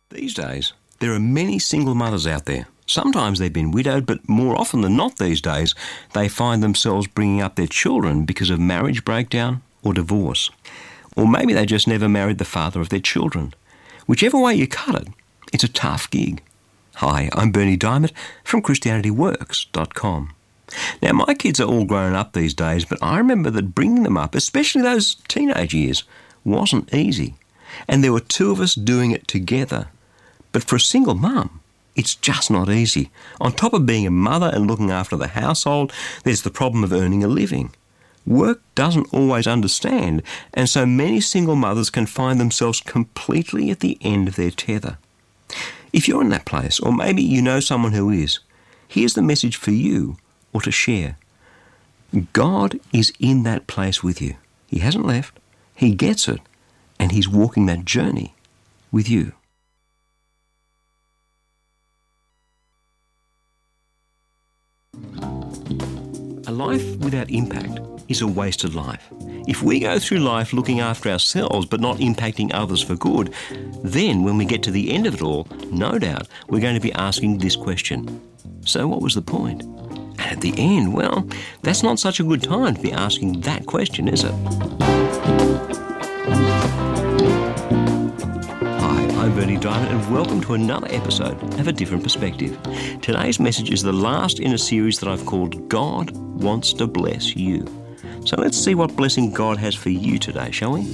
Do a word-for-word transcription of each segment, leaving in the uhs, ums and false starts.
These days, there are many single mothers out there. Sometimes they've been widowed, but more often than not these days, they find themselves bringing up their children because of marriage breakdown or divorce. Or maybe they just never married the father of their children. Whichever way you cut it, it's a tough gig. Hi, I'm Berni Dymet from Christianity Works dot com. Now, my kids are all grown up these days, but I remember that bringing them up, especially those teenage years, wasn't easy. And there were two of us doing it together. But for a single mum, it's just not easy. On top of being a mother and looking after the household, there's the problem of earning a living. Work doesn't always understand, and so many single mothers can find themselves completely at the end of their tether. If you're in that place, or maybe you know someone who is, here's the message for you or to share. God is in that place with you. He hasn't left. He gets it, and He's walking that journey with you. A life without impact is a wasted life. If we go through life looking after ourselves but not impacting others for good, then when we get to the end of it all, no doubt we're going to be asking this question. So what was the point? And at the end, well, that's not such a good time to be asking that question, is it? I'm Berni Dymet, and welcome to another episode of A Different Perspective. Today's message is the last in a series that I've called God Wants to Bless You. So let's see what blessing God has for you today, shall we?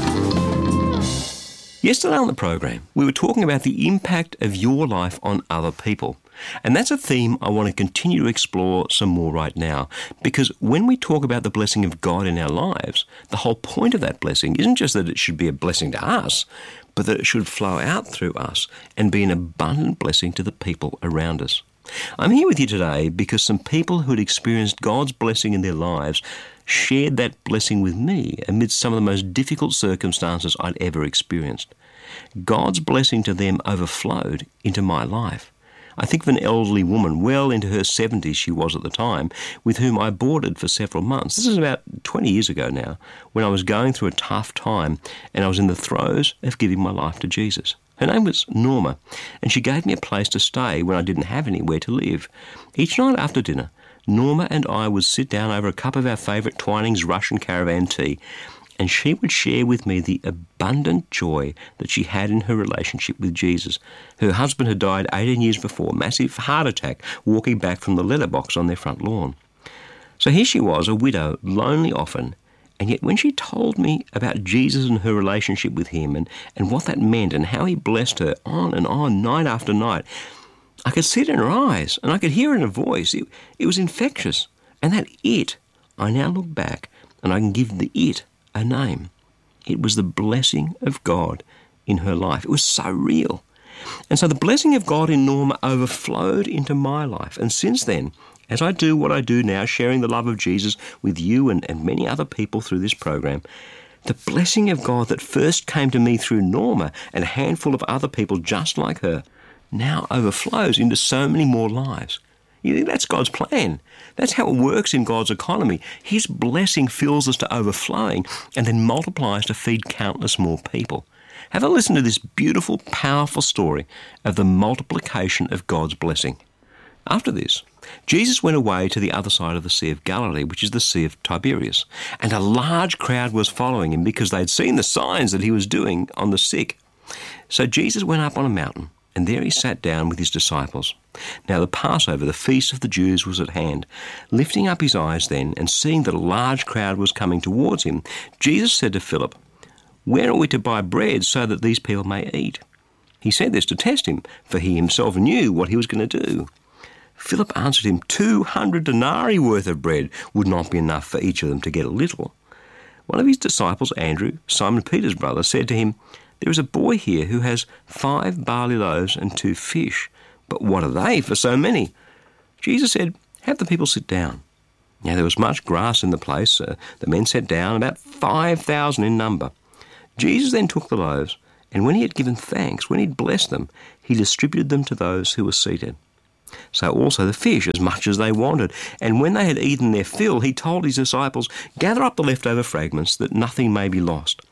Yesterday on the program, we were talking about the impact of your life on other people. And that's a theme I want to continue to explore some more right now, because when we talk about the blessing of God in our lives, the whole point of that blessing isn't just that it should be a blessing to us, but that it should flow out through us and be an abundant blessing to the people around us. I'm here with you today because some people who had experienced God's blessing in their lives shared that blessing with me amidst some of the most difficult circumstances I'd ever experienced. God's blessing to them overflowed into my life. I think of an elderly woman, well into her seventies she was at the time, with whom I boarded for several months. This is about twenty years ago now, when I was going through a tough time and I was in the throes of giving my life to Jesus. Her name was Norma, and she gave me a place to stay when I didn't have anywhere to live. Each night after dinner, Norma and I would sit down over a cup of our favourite Twinings Russian caravan tea, and she would share with me the abundant joy that she had in her relationship with Jesus. Her husband had died eighteen years before, massive heart attack, walking back from the letterbox on their front lawn. So here she was, a widow, lonely often, and yet when she told me about Jesus and her relationship with Him and, and what that meant and how He blessed her on and on, night after night, I could see it in her eyes and I could hear it in her voice. It, it was infectious. And that it, I now look back and I can give the it a name. It was the blessing of God in her life. It was so real. And so the blessing of God in Norma overflowed into my life. And since then, as I do what I do now, sharing the love of Jesus with you and, and many other people through this program, the blessing of God that first came to me through Norma and a handful of other people just like her now overflows into so many more lives. You think that's God's plan. That's how it works in God's economy. His blessing fills us to overflowing and then multiplies to feed countless more people. Have a listen to this beautiful, powerful story of the multiplication of God's blessing. After this, Jesus went away to the other side of the Sea of Galilee, which is the Sea of Tiberias, and a large crowd was following Him because they'd seen the signs that He was doing on the sick. So Jesus went up on a mountain, and there He sat down with His disciples. Now the Passover, the feast of the Jews, was at hand. Lifting up His eyes then, and seeing that a large crowd was coming towards Him, Jesus said to Philip, "Where are we to buy bread so that these people may eat?" He said this to test Him, for He Himself knew what He was going to do. Philip answered Him, two hundred denarii worth of bread would not be enough for each of them to get a little. One of His disciples, Andrew, Simon Peter's brother, said to Him, "There is a boy here who has five barley loaves and two fish, but what are they for so many?" Jesus said, "Have the people sit down." Now there was much grass in the place. Uh, the men sat down, about five thousand in number. Jesus then took the loaves, and when He had given thanks, when He had blessed them, He distributed them to those who were seated. So also the fish, as much as they wanted. And when they had eaten their fill, He told His disciples, "Gather up the leftover fragments, that nothing may be lost."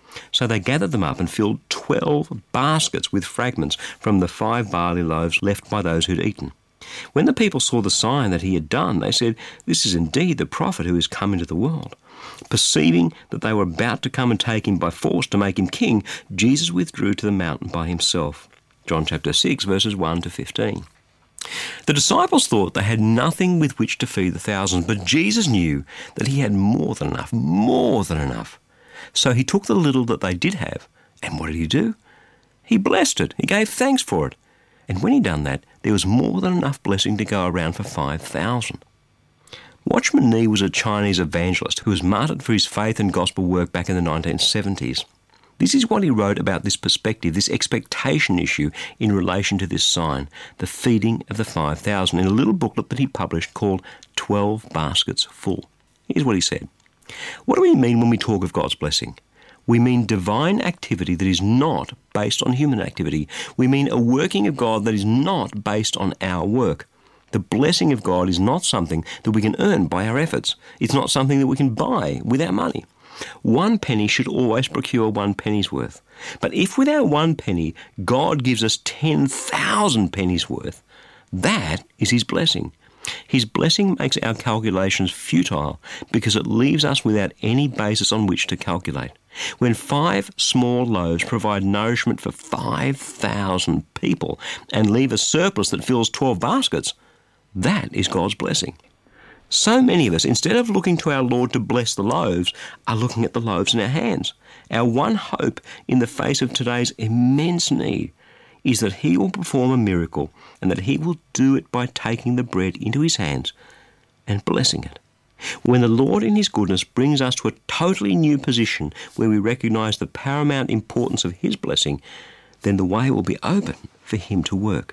So they gathered them up and filled twelve baskets with fragments from the five barley loaves left by those who'd eaten. When the people saw the sign that he had done, they said, "This is indeed the prophet who has come into the world." Perceiving that they were about to come and take him by force to make him king, Jesus withdrew to the mountain by himself. John chapter six, verses one to fifteen. The disciples thought they had nothing with which to feed the thousands, but Jesus knew that he had more than enough, more than enough. So he took the little that they did have, and what did he do? He blessed it. He gave thanks for it. And when he'd done that, there was more than enough blessing to go around for five thousand. Watchman Nee was a Chinese evangelist who was martyred for his faith and gospel work back in the nineteen seventies. This is what he wrote about this perspective, this expectation issue in relation to this sign, the feeding of the five thousand, in a little booklet that he published called twelve Baskets Full. Here's what he said. What do we mean when we talk of God's blessing? We mean divine activity that is not based on human activity. We mean a working of God that is not based on our work. The blessing of God is not something that we can earn by our efforts. It's not something that we can buy with our money. One penny should always procure one penny's worth. But if with our one penny, God gives us ten thousand pennies worth, that is his blessing. His blessing makes our calculations futile because it leaves us without any basis on which to calculate. When five small loaves provide nourishment for five thousand people and leave a surplus that fills twelve baskets, that is God's blessing. So many of us, instead of looking to our Lord to bless the loaves, are looking at the loaves in our hands. Our one hope in the face of today's immense need is that he will perform a miracle and that he will do it by taking the bread into his hands and blessing it. When the Lord in his goodness brings us to a totally new position where we recognize the paramount importance of his blessing, then the way will be open for him to work.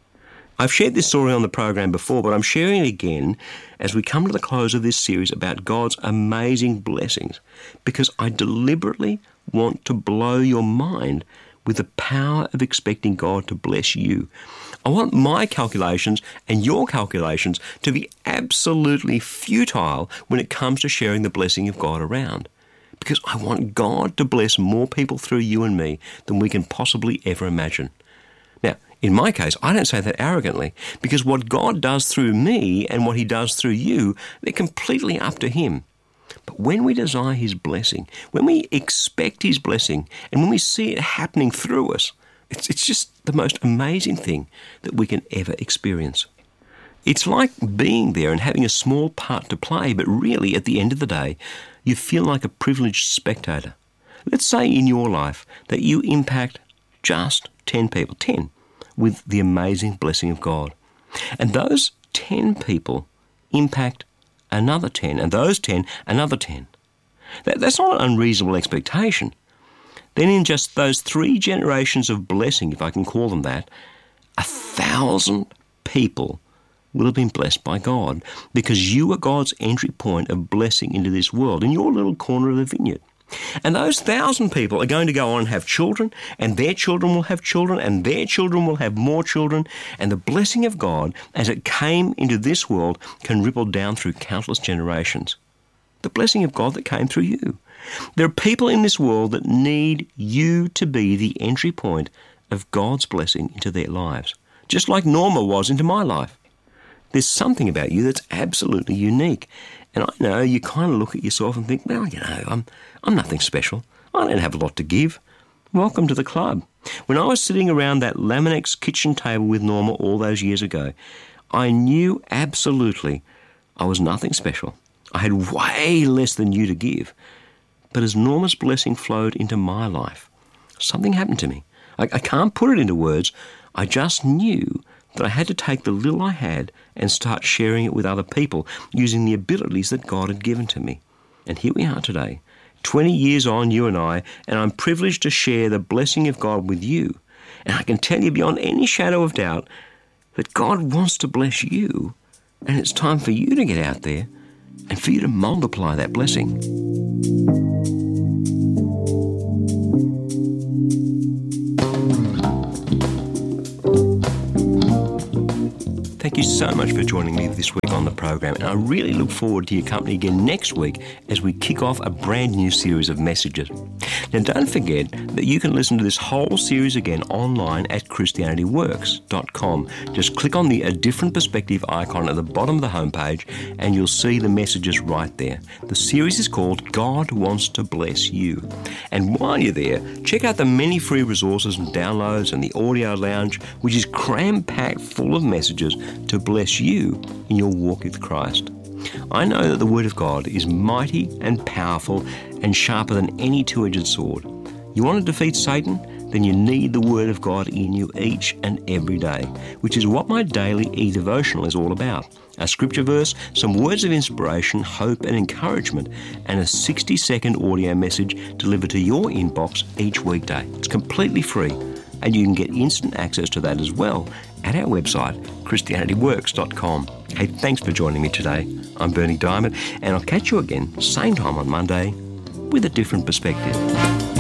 I've shared this story on the program before, but I'm sharing it again as we come to the close of this series about God's amazing blessings, because I deliberately want to blow your mind with the power of expecting God to bless you. I want my calculations and your calculations to be absolutely futile when it comes to sharing the blessing of God around, because I want God to bless more people through you and me than we can possibly ever imagine. Now, in my case, I don't say that arrogantly, because what God does through me and what he does through you, they're completely up to him. But when we desire his blessing, when we expect his blessing, and when we see it happening through us, it's, it's just the most amazing thing that we can ever experience. It's like being there and having a small part to play, but really, at the end of the day, you feel like a privileged spectator. Let's say in your life that you impact just ten people, ten, with the amazing blessing of God. And those ten people impact another ten, and those ten, another ten. That, that's not an unreasonable expectation. Then in just those three generations of blessing, if I can call them that, a thousand people will have been blessed by God, because you are God's entry point of blessing into this world in your little corner of the vineyard. And those thousand people are going to go on and have children, and their children will have children, and their children will have more children, and the blessing of God, as it came into this world, can ripple down through countless generations. The blessing of God that came through you. There are people in this world that need you to be the entry point of God's blessing into their lives, just like Norma was into my life. There's something about you that's absolutely unique. And I know you kind of look at yourself and think, well, you know, I'm I'm nothing special. I don't have a lot to give. Welcome to the club. When I was sitting around that Laminex kitchen table with Norma all those years ago, I knew absolutely I was nothing special. I had way less than you to give. But as Norma's blessing flowed into my life, something happened to me. I, I can't put it into words. I just knew that I had to take the little I had and start sharing it with other people using the abilities that God had given to me. And here we are today, twenty years on, you and I, and I'm privileged to share the blessing of God with you. And I can tell you beyond any shadow of doubt that God wants to bless you, and it's time for you to get out there and for you to multiply that blessing. thank you so much for joining me this week on the program, and I really look forward to your company again next week as we kick off a brand new series of messages. Now, don't forget that you can listen to this whole series again online at Christianity Works dot com. Just click on the A Different Perspective icon at the bottom of the homepage and you'll see the messages right there. The series is called God Wants to Bless You. And while you're there, check out the many free resources and downloads and the audio lounge, which is cram-packed full of messages to bless you in your walk with Christ. I know that the Word of God is mighty and powerful and sharper than any two-edged sword. You want to defeat Satan? Then you need the Word of God in you each and every day, which is what my daily e-devotional is all about. A scripture verse, some words of inspiration, hope and encouragement, and a sixty-second audio message delivered to your inbox each weekday. It's completely free, and you can get instant access to that as well at our website, Christianity Works dot com. Hey, thanks for joining me today. I'm Bernie Diamond, and I'll catch you again, same time on Monday, with a different perspective.